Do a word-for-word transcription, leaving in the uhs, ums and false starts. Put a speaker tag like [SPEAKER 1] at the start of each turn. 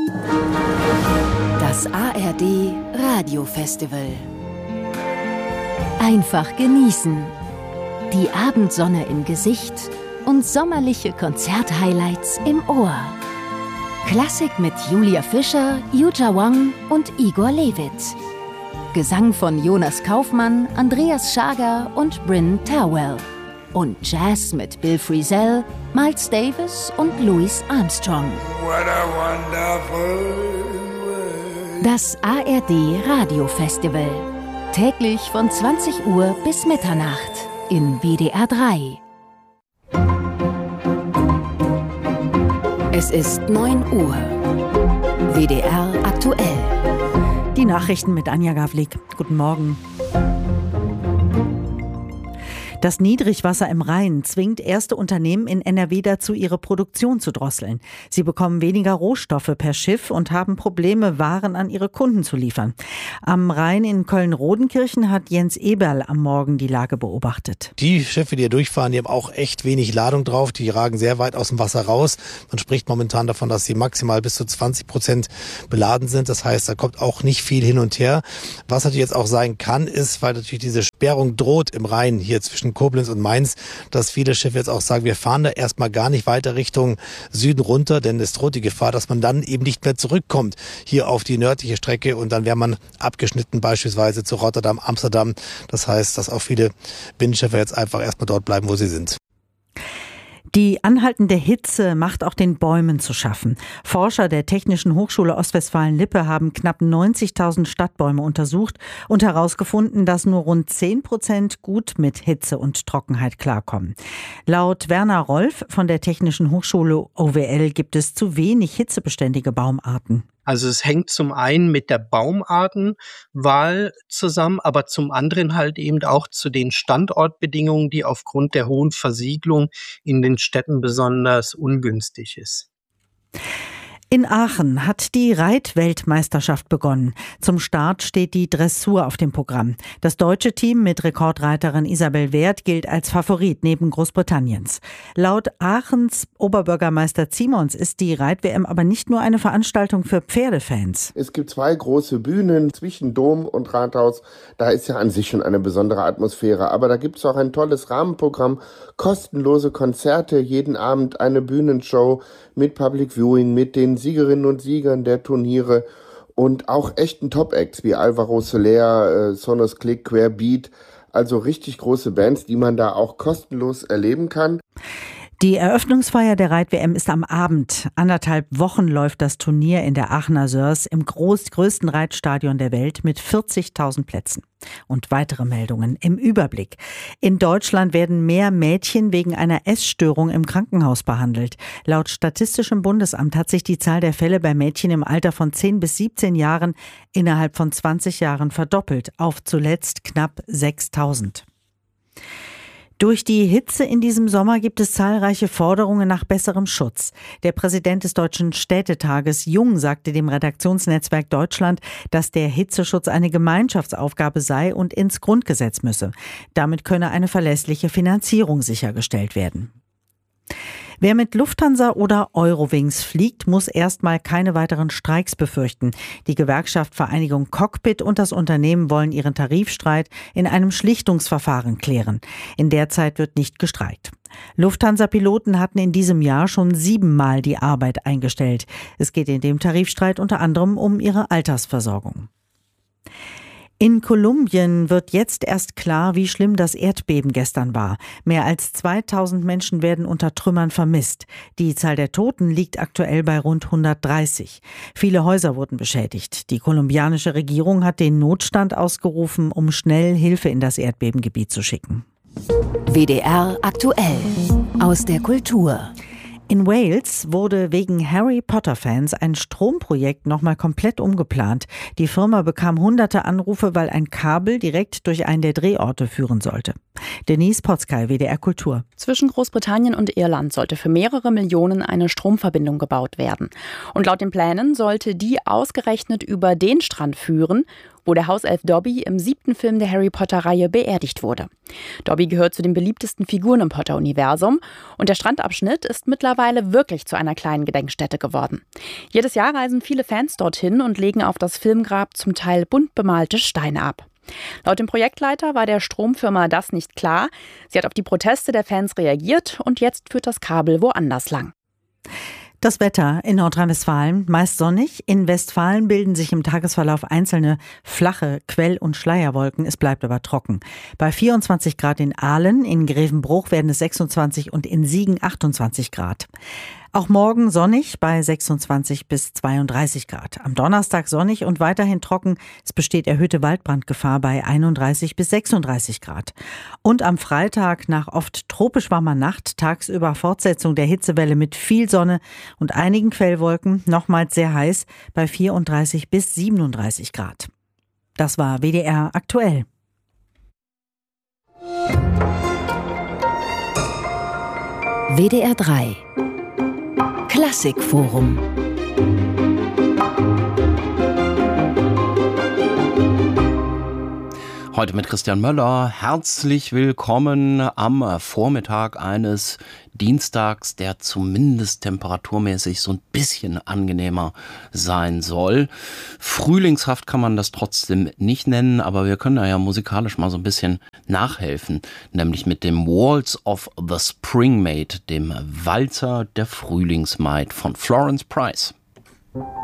[SPEAKER 1] Das A R D Radiofestival. Einfach genießen. Die Abendsonne im Gesicht und sommerliche Konzerthighlights im Ohr. Klassik mit Julia Fischer, Yuja Wang und Igor Levit. Gesang von Jonas Kaufmann, Andreas Schager und Bryn Terwell. Und Jazz mit Bill Frisell, Miles Davis und Louis Armstrong.
[SPEAKER 2] What a wonderful world.
[SPEAKER 1] Das A R D Radiofestival. Täglich von zwanzig Uhr bis Mitternacht in W D R drei. Es ist neun Uhr. W D R aktuell.
[SPEAKER 3] Die Nachrichten mit Anja Gavlik. Guten Morgen. Das Niedrigwasser im Rhein zwingt erste Unternehmen in N R W dazu, ihre Produktion zu drosseln. Sie bekommen weniger Rohstoffe per Schiff und haben Probleme, Waren an ihre Kunden zu liefern. Am Rhein in Köln-Rodenkirchen hat Jens Eberl am Morgen die Lage beobachtet.
[SPEAKER 4] Die Schiffe, die hier durchfahren, die haben auch echt wenig Ladung drauf. Die ragen sehr weit aus dem Wasser raus. Man spricht momentan davon, dass sie maximal bis zu zwanzig Prozent beladen sind. Das heißt, da kommt auch nicht viel hin und her. Was natürlich jetzt auch sein kann, ist, weil natürlich diese Sperrung droht im Rhein hier zwischen Koblenz und Mainz, dass viele Schiffe jetzt auch sagen, wir fahren da erstmal gar nicht weiter Richtung Süden runter, denn es droht die Gefahr, dass man dann eben nicht mehr zurückkommt hier auf die nördliche Strecke und dann wäre man abgeschnitten beispielsweise zu Rotterdam, Amsterdam. Das heißt, dass auch viele Binnenschiffe jetzt einfach erstmal dort bleiben, wo sie sind.
[SPEAKER 3] Die anhaltende Hitze macht auch den Bäumen zu schaffen. Forscher der Technischen Hochschule Ostwestfalen-Lippe haben knapp neunzigtausend Stadtbäume untersucht und herausgefunden, dass nur rund zehn Prozent gut mit Hitze und Trockenheit klarkommen. Laut Werner Rolf von der Technischen Hochschule O W L gibt es zu wenig hitzebeständige Baumarten.
[SPEAKER 5] Also es hängt zum einen mit der Baumartenwahl zusammen, aber zum anderen halt eben auch zu den Standortbedingungen, die aufgrund der hohen Versiegelung in den Städten besonders ungünstig ist.
[SPEAKER 3] In Aachen hat die Reitweltmeisterschaft begonnen. Zum Start steht die Dressur auf dem Programm. Das deutsche Team mit Rekordreiterin Isabel Wert gilt als Favorit neben Großbritanniens. Laut Aachens Oberbürgermeister Zimons ist die Reit-W M aber nicht nur eine Veranstaltung für Pferdefans.
[SPEAKER 6] Es gibt zwei große Bühnen zwischen Dom und Rathaus. Da ist ja an sich schon eine besondere Atmosphäre. Aber da gibt es auch ein tolles Rahmenprogramm, kostenlose Konzerte, jeden Abend eine Bühnenshow mit Public Viewing, mit den Siegerinnen und Siegern der Turniere und auch echten Top-Acts wie Alvaro Soler, äh, Sonos Click, Querbeat, also richtig große Bands, die man da auch kostenlos erleben kann.
[SPEAKER 3] Die Eröffnungsfeier der Reit-W M ist am Abend. Anderthalb Wochen läuft das Turnier in der Aachener Sörs im groß, größten Reitstadion der Welt mit vierzigtausend Plätzen. Und weitere Meldungen im Überblick. In Deutschland werden mehr Mädchen wegen einer Essstörung im Krankenhaus behandelt. Laut Statistischem Bundesamt hat sich die Zahl der Fälle bei Mädchen im Alter von zehn bis siebzehn Jahren innerhalb von zwanzig Jahren verdoppelt auf zuletzt knapp sechstausend. Durch die Hitze in diesem Sommer gibt es zahlreiche Forderungen nach besserem Schutz. Der Präsident des Deutschen Städtetages Jung sagte dem Redaktionsnetzwerk Deutschland, dass der Hitzeschutz eine Gemeinschaftsaufgabe sei und ins Grundgesetz müsse. Damit könne eine verlässliche Finanzierung sichergestellt werden. Wer mit Lufthansa oder Eurowings fliegt, muss erstmal keine weiteren Streiks befürchten. Die Gewerkschaft Vereinigung Cockpit und das Unternehmen wollen ihren Tarifstreit in einem Schlichtungsverfahren klären. In der Zeit wird nicht gestreikt. Lufthansa-Piloten hatten in diesem Jahr schon siebenmal die Arbeit eingestellt. Es geht in dem Tarifstreit unter anderem um ihre Altersversorgung. In Kolumbien wird jetzt erst klar, wie schlimm das Erdbeben gestern war. Mehr als zweitausend Menschen werden unter Trümmern vermisst. Die Zahl der Toten liegt aktuell bei rund hundertdreißig. Viele Häuser wurden beschädigt. Die kolumbianische Regierung hat den Notstand ausgerufen, um schnell Hilfe in das Erdbebengebiet zu schicken.
[SPEAKER 1] W D R aktuell aus der Kultur.
[SPEAKER 3] In Wales wurde wegen Harry-Potter-Fans ein Stromprojekt nochmal komplett umgeplant. Die Firma bekam hunderte Anrufe, weil ein Kabel direkt durch einen der Drehorte führen sollte. Denise Potzkay, W D R Kultur.
[SPEAKER 7] Zwischen Großbritannien und Irland sollte für mehrere Millionen eine Stromverbindung gebaut werden. Und laut den Plänen sollte die ausgerechnet über den Strand führen, wo der Hauself Dobby im siebten Film der Harry-Potter-Reihe beerdigt wurde. Dobby gehört zu den beliebtesten Figuren im Potter-Universum und der Strandabschnitt ist mittlerweile wirklich zu einer kleinen Gedenkstätte geworden. Jedes Jahr reisen viele Fans dorthin und legen auf das Filmgrab zum Teil bunt bemalte Steine ab. Laut dem Projektleiter war der Stromfirma das nicht klar. Sie hat auf die Proteste der Fans reagiert und jetzt führt das Kabel woanders lang.
[SPEAKER 3] Das Wetter in Nordrhein-Westfalen meist sonnig. In Westfalen bilden sich im Tagesverlauf einzelne flache Quell- und Schleierwolken. Es bleibt aber trocken. Bei vierundzwanzig Grad in Aalen, in Grevenbruch werden es sechsundzwanzig und in Siegen achtundzwanzig Grad. Auch morgen sonnig bei sechsundzwanzig bis zweiunddreißig Grad. Am Donnerstag sonnig und weiterhin trocken. Es besteht erhöhte Waldbrandgefahr bei einunddreißig bis sechsunddreißig Grad. Und am Freitag nach oft tropisch warmer Nacht tagsüber Fortsetzung der Hitzewelle mit viel Sonne und einigen Quellwolken, nochmals sehr heiß bei vierunddreißig bis siebenunddreißig Grad. Das war W D R aktuell.
[SPEAKER 1] W D R drei Klassikforum.
[SPEAKER 8] Heute mit Christian Möller. Herzlich willkommen am Vormittag eines Dienstags, der zumindest temperaturmäßig so ein bisschen angenehmer sein soll. Frühlingshaft kann man das trotzdem nicht nennen, aber wir können da ja musikalisch mal so ein bisschen nachhelfen, nämlich mit dem Waltz of the Springmaid, dem Walzer der Frühlingsmaid von Florence Price.